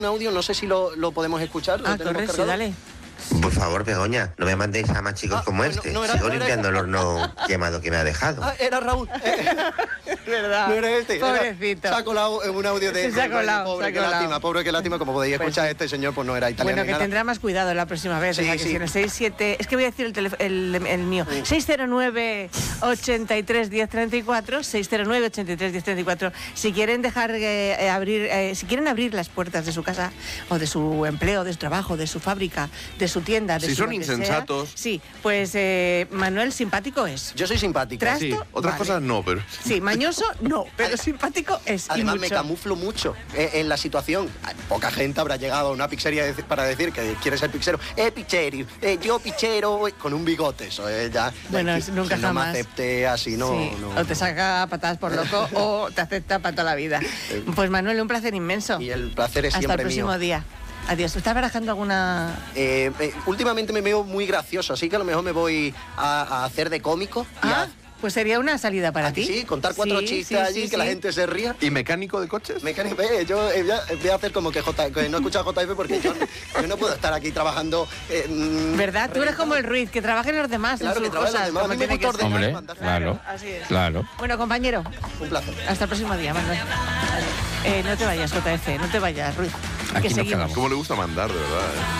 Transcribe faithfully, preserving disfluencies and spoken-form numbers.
un audio, no sé si lo, lo podemos escuchar. ¿Lo Ah, tenemos correcto, cargado? dale. Por favor, Begoña, no me mandéis a más chicos Ah, como no, este. no era- Sigo no era limpiando ese. el horno quemado que me ha dejado. Ah, era Raúl. Eh, ¿Verdad? no era este. era- Pobrecito. se ha colado en un audio de... Sí, se ha colado, Pobre, se ha qué colado. lástima, pobre, qué lástima. Como podéis Pues escuchar, sí. este señor pues no era italiano Bueno, ni que nada. tendrá más cuidado la próxima vez. Sí, o sea, que sí. si en el seis siete... Es que voy a decir el, telef- el, el mío. seis cero nueve, ochenta y tres, diez treinta y cuatro. seis cero nueve, ochenta y tres, diez treinta y cuatro. Si quieren dejar eh, eh, abrir... eh, si quieren abrir las puertas de su casa o de su empleo, de su trabajo, de su fábrica, de su tienda, de Si su son lo que sea, insensatos. sí, pues eh, Manuel simpático es. Yo soy simpático. Tras- Sí, Esto, otras vale. cosas no, pero... Sí, mañoso no, pero simpático es. y Además, me mucho. camuflo mucho eh, en la situación. Poca gente habrá llegado a una pizzería de- para decir que quiere ser pizzero. Eh, pizzeri, eh, yo pizzero, eh, con un bigote. Eso es ya. Bueno, eh, es- nunca si no jamás. me acepte así, no, Sí, no. o te saca patadas por loco o te acepta para toda la vida. Pues Manuel, un placer inmenso. Y el placer es Hasta el siempre próximo mío. día. Adiós. ¿Estás barajando alguna...? Eh, eh, últimamente me veo muy gracioso, así que a lo mejor me voy a, a hacer de cómico. y Ah, a- pues sería una salida para ¿a que ti. sí, contar cuatro Sí, chistes sí, allí, sí, que la sí. gente se ría. ¿Y mecánico de coches? Mecánico, eh, yo eh, voy, a, voy a hacer como que, J, que no he escuchado J F porque yo, yo no puedo estar aquí trabajando. eh, mm, ¿Verdad? Tú eres como el Ruiz, que trabajen los demás Claro, en que sus trabajen los cosas. demás. A como mí me tiene gusta que ser. ordenar. Hombre, Claro, claro, así es. claro. Bueno, compañero, Un placer. hasta el próximo día, Manuel. Eh, no te vayas, J F, no te vayas, Ruiz. Aquí que nos seguimos. quedamos. ¿Cómo le gusta mandar, de verdad? eh?